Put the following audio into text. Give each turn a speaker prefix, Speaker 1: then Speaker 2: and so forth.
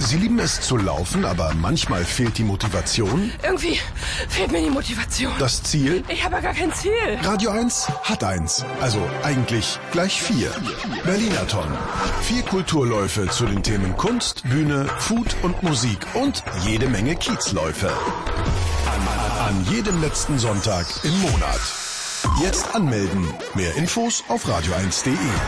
Speaker 1: Sie lieben es zu laufen, aber manchmal fehlt die Motivation?
Speaker 2: Irgendwie fehlt mir die Motivation.
Speaker 1: Das Ziel?
Speaker 2: Ich habe gar kein Ziel.
Speaker 1: Radio 1 hat eins. Also eigentlich gleich 4. Berlinathon. 4 Kulturläufe zu den Themen Kunst, Bühne, Food und Musik und jede Menge Kiezläufe. An jedem letzten Sonntag im Monat. Jetzt anmelden. Mehr Infos auf radio1.de.